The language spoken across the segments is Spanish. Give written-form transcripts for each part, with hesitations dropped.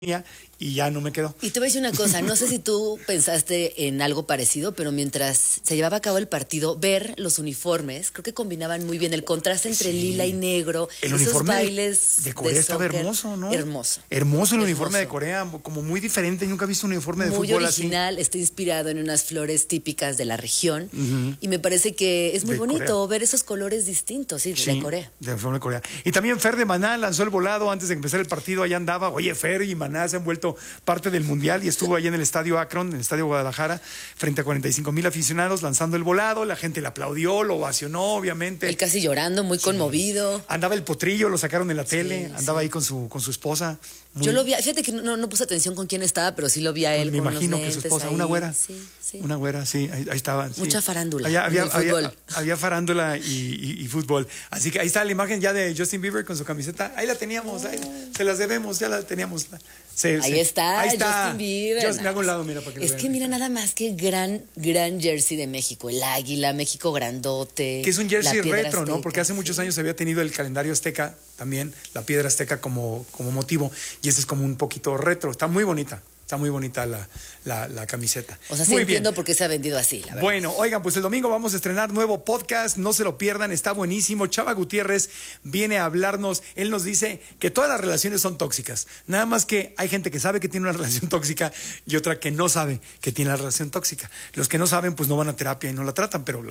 y ya no me quedó. Y te voy a decir una cosa, no sé si tú pensaste en algo parecido, pero mientras se llevaba a cabo el partido, ver los uniformes, creo que combinaban muy bien el contraste entre lila y negro, el esos uniforme bailes de Corea estaba hermoso, ¿no? Hermoso. Hermoso el uniforme de Corea, como muy diferente, nunca he visto un uniforme de muy fútbol original, así. está inspirado en unas flores típicas de la región, y me parece que es muy bonito ver esos colores distintos, de Corea. De uniforme de Corea. Y también Fer de Maná lanzó el volado antes de empezar el partido, allá andaba. Oye, Fer y Maná se han vuelto parte del mundial y estuvo allá en el estadio Akron, en el estadio Guadalajara, frente a 45,000 aficionados lanzando el volado. La gente le aplaudió, lo ovacionó, obviamente. Él casi llorando, muy conmovido. Andaba el potrillo, lo sacaron en la tele, andaba ahí con su esposa. Yo lo vi, fíjate que no puse atención con quién estaba, pero sí lo vi a él. Me imagino que su esposa, ahí. Una güera. Sí. Una güera, sí, ahí estaba. Mucha farándula. Había farándula y fútbol. Así que ahí está la imagen ya de Justin Bieber con su camiseta. Ahí la teníamos, se las debemos, ya la teníamos. Ahí está Justin Bieber. Me hago un lado, mira, para que lo vean. Es que mira nada más que gran jersey de México. El águila, México grandote. Que es un jersey retro, ¿no? Porque hace muchos años había tenido el calendario azteca también, la piedra azteca como motivo. Y este es como un poquito retro. Está muy bonita. Está muy bonita la camiseta. O sea, sí entiendo por qué se ha vendido así, la verdad. Bueno, oigan, pues el domingo vamos a estrenar nuevo podcast, no se lo pierdan, está buenísimo. Chava Gutiérrez viene a hablarnos, él nos dice que todas las relaciones son tóxicas, nada más que hay gente que sabe que tiene una relación tóxica y otra que no sabe que tiene la relación tóxica. Los que no saben, pues no van a terapia y no la tratan, pero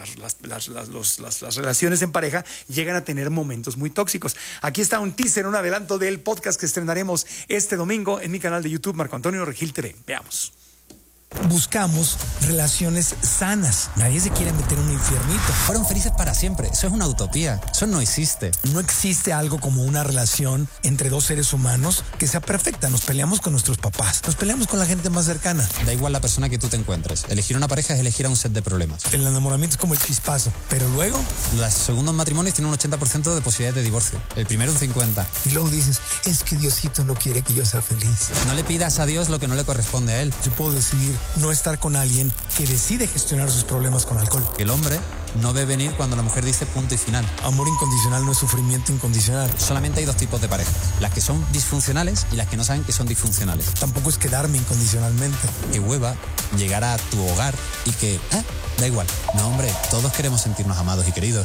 las relaciones en pareja llegan a tener momentos muy tóxicos. Aquí está un teaser, un adelanto del podcast que estrenaremos este domingo en mi canal de YouTube, Marco Antonio Regil TV. Veamos. Buscamos relaciones sanas. Nadie se quiere meter en un infiernito. Fueron felices para siempre. Eso es una utopía. Eso no existe. No existe algo como una relación entre dos seres humanos que sea perfecta. Nos peleamos con nuestros papás. Nos peleamos con la gente más cercana. Da igual la persona que tú te encuentres. Elegir una pareja es elegir a un set de problemas. El enamoramiento es como el chispazo. Pero luego... Los segundos matrimonios tienen un 80% de posibilidades de divorcio. El primero un 50%. Y luego dices, es que Diosito no quiere que yo sea feliz. No le pidas a Dios lo que no le corresponde a él. Yo puedo decidir no estar con alguien que decide gestionar sus problemas con alcohol. El hombre no ve venir cuando la mujer dice punto y final. Amor incondicional no es sufrimiento incondicional. Solamente hay dos tipos de parejas. Las que son disfuncionales y las que no saben que son disfuncionales. Tampoco es quedarme incondicionalmente. Que hueva llegar a tu hogar y que, da igual. No, hombre, todos queremos sentirnos amados y queridos.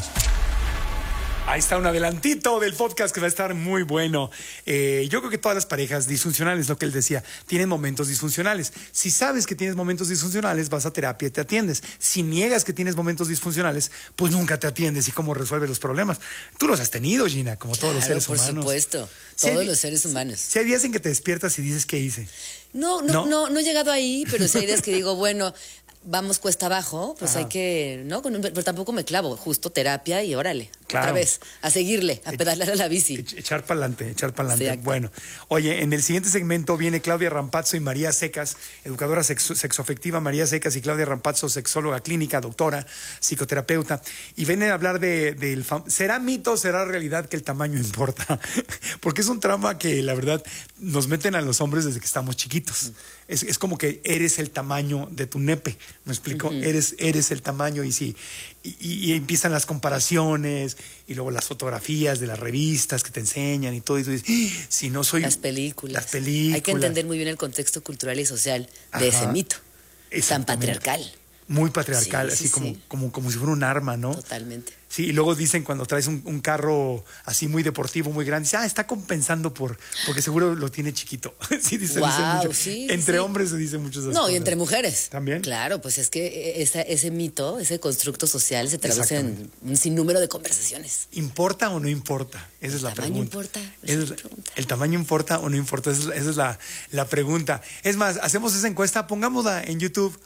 Ahí está un adelantito del podcast que va a estar muy bueno. Yo creo que todas las parejas disfuncionales, lo que él decía, tienen momentos disfuncionales. Si sabes que tienes momentos disfuncionales, vas a terapia y te atiendes. Si niegas que tienes momentos disfuncionales, pues nunca te atiendes. ¿Y cómo resuelves los problemas? Tú los has tenido, Gina, como todos los seres humanos. Por supuesto, todos los seres humanos. Si hay días en que te despiertas y dices, ¿qué hice? No he llegado ahí, pero si hay días que digo, bueno... Vamos cuesta abajo, pues hay que, ¿no? Pero tampoco me clavo, justo terapia y órale, otra vez, a seguirle, a pedalear a la bici. Echar para adelante. Exacto. Bueno, oye, en el siguiente segmento viene Claudia Rampazzo y María Secas, educadora sexoafectiva María Secas y Claudia Rampazzo, sexóloga clínica, doctora, psicoterapeuta, y vienen a hablar ¿será mito o será realidad que el tamaño importa? Porque es un trauma que la verdad nos meten a los hombres desde que estamos chiquitos. Es como que eres el tamaño de tu nepe, ¿me explico? Eres el tamaño y empiezan las comparaciones y luego las fotografías de las revistas que te enseñan y todo, y tú dices, si no soy... Las películas. Hay que entender muy bien el contexto cultural y social de ese mito tan patriarcal. Muy patriarcal, así como si fuera un arma, ¿no? Totalmente. Sí, y luego dicen cuando traes un carro así muy deportivo, muy grande, dice, está compensando porque seguro lo tiene chiquito. Sí, dicen mucho. Sí, entre hombres se dice muchas cosas. No, y entre mujeres. ¿También? Claro, pues es que ese mito, ese constructo social se traduce en un sinnúmero de conversaciones. ¿Importa o no importa? Esa es la pregunta. ¿El tamaño importa o no importa? Esa es la pregunta. Es más, hacemos esa encuesta, pongámosla en YouTube.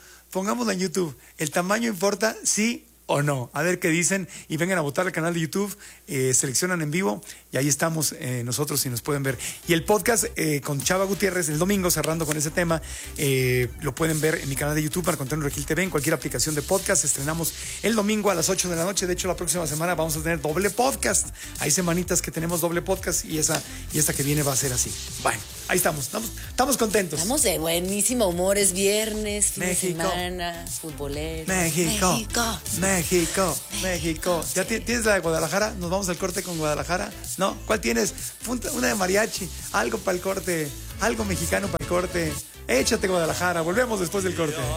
¿El tamaño importa? ¿Sí o no? A ver qué dicen y vengan a votar al canal de YouTube, seleccionan en vivo y ahí estamos nosotros si nos pueden ver. Y el podcast con Chava Gutiérrez el domingo, cerrando con ese tema, lo pueden ver en mi canal de YouTube, Marco Antonio Regil TV, en cualquier aplicación de podcast. Estrenamos el domingo a las 8 de la noche. De hecho, la próxima semana vamos a tener doble podcast. Hay semanitas que tenemos doble podcast y esta que viene va a ser así. Bueno, ahí estamos contentos. Estamos de buenísimo humor, es viernes, fin de semana, futbolero. México. ¿Ya tienes la de Guadalajara? ¿Nos vamos al corte con Guadalajara? ¿No? ¿Cuál tienes? Una de mariachi. Algo para el corte. algo mexicano para el corte. Échate Guadalajara, volvemos después del corte.